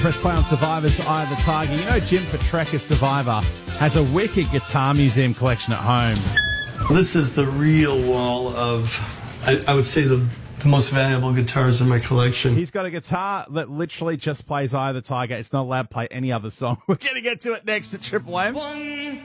Press play on Survivor's Eye of the Tiger. You know Jim Petrakis, Survivor, has a wicked guitar museum collection at home. This is the real wall of, I would say, the most valuable guitars in my collection. He's got a guitar that literally just plays Eye of the Tiger. It's not allowed to play any other song. We're going to get to it next at Triple M.